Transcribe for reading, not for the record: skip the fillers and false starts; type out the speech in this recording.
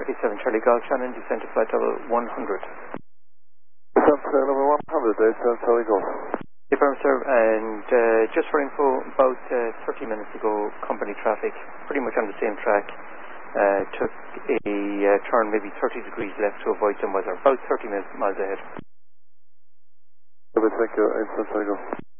Tower 87 Charlie Golf Shannon, descend to flight level 100. Descent to level 100, descent Charlie Golf. Affirm, sir, and just for info, about 30 minutes ago, company traffic, pretty much on the same track, took a turn maybe 30 degrees left to avoid Dunweiser, about 30 miles ahead. Thank you, descent Charlie Golf.